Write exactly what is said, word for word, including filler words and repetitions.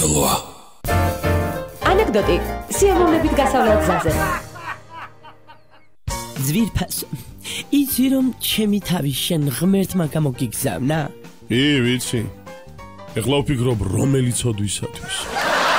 საქართველოა. ანეკდოტი სიამოვნებით გასავლელ გზაზე. ძვირფასო, იცი რომ ჩემი თავი შენ ღმერთმა გამოგიგზავნა? კი, ვიცი. ეხლა ვფიქრობ რომელი ცოდვისათვის.